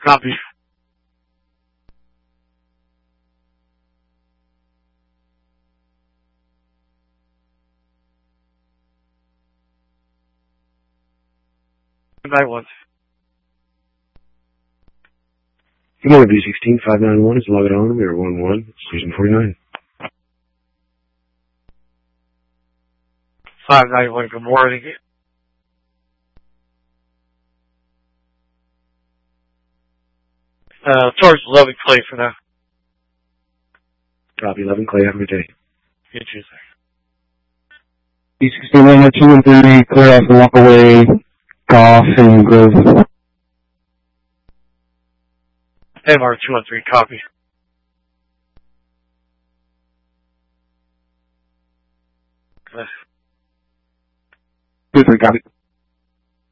Copy. Night one. Good morning, B16 591 is logged on. We are 1-1, Station 49. 591, good morning. Charge 11 Clay for now. Copy 11 Clay, have a good day. You too, sir. B16 2 and 3, clear off and walk away, Goff and Grove. MR 213, copy. Good, copy.